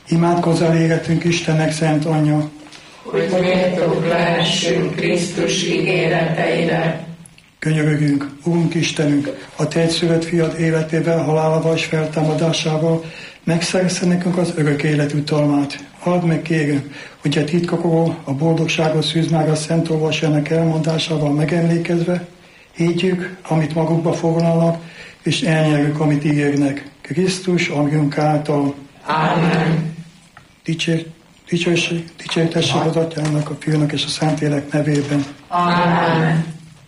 Imádkozzál égetünk Istennek szent anyja, hogy méltók lehessünk Krisztus ígéreteire. Könyörögjünk, Urunk Istenünk, a Te egyszülött fiad életével, halálával és feltámadásával megszerezze nekünk az örök élet utalmát. Add meg, kérem, hogy a titkokról, a boldogságot szűz már a Szent Olvasának elmondásával megemlékezve, higgyük, amit magukba foglalnak, és elnyerjük, amit ígérnek. Krisztus, Urunk által. Ámen. Dicsőtesség az Atyának, a Fiúnak és a Szentlélek nevében. Ámen.